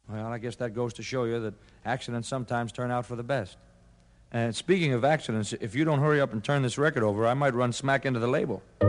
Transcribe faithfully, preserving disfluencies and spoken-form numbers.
Well, I guess that goes to show you that accidents sometimes turn out for the best. And speaking of accidents, if you don't hurry up and turn this record over, I might run smack into the label.